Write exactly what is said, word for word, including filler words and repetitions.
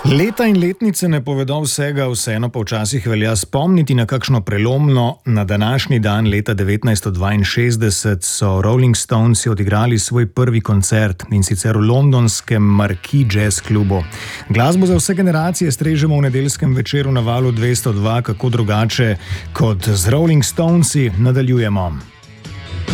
Leta in letnice ne povedo vsega, vseeno pa včasih velja spomniti na kakšno prelomno. Na današnji dan leta devetnajststo dvainšestdeset so Rolling Stonesi odigrali svoj prvi koncert, in sicer v londonskem Marquee Jazz klubu. Glasbo za vse generacije strežemo v nedeljskem večeru na Valu dvesto dva, kako drugače kot z Rolling Stonesi nadaljujemo.